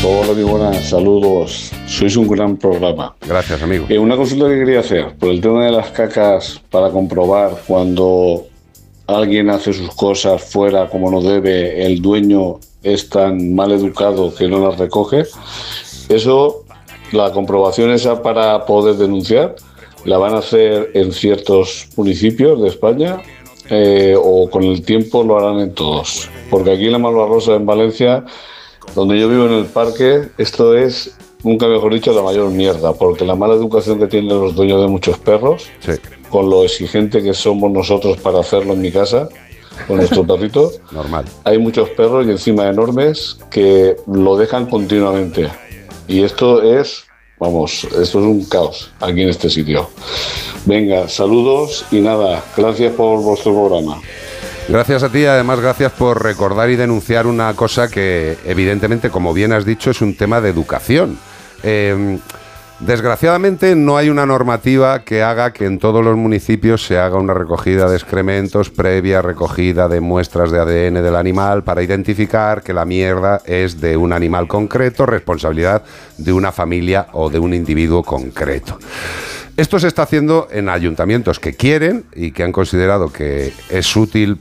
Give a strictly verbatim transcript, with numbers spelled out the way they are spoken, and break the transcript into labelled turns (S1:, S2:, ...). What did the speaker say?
S1: Hola, mi buenas, saludos. Sois un gran programa.
S2: Gracias, amigo.
S1: Eh, una consulta que quería hacer, por el tema de las cacas, para comprobar cuando alguien hace sus cosas fuera como no debe, el dueño es tan mal educado que no las recoge. Eso, la comprobación esa para poder denunciar, la van a hacer en ciertos municipios de España eh, o con el tiempo lo harán en todos. Porque aquí en la Malvarrosa, en Valencia, donde yo vivo en el parque, esto es, nunca mejor dicho, la mayor mierda, porque la mala educación que tienen los dueños de muchos perros,
S2: sí.
S1: con lo exigente que somos nosotros para hacerlo en mi casa, con nuestro perrito,
S2: normal.
S1: Hay muchos perros y encima enormes que lo dejan continuamente. Y esto es, vamos, esto es un caos aquí en este sitio. Venga, saludos y nada, gracias por vuestro programa.
S2: Gracias a ti, además gracias por recordar y denunciar una cosa que evidentemente, como bien has dicho, es un tema de educación. Eh, desgraciadamente no hay una normativa que haga que en todos los municipios se haga una recogida de excrementos previa recogida de muestras de A D N del animal para identificar que la mierda es de un animal concreto, responsabilidad de una familia o de un individuo concreto. Esto se está haciendo en ayuntamientos que quieren y que han considerado que es útil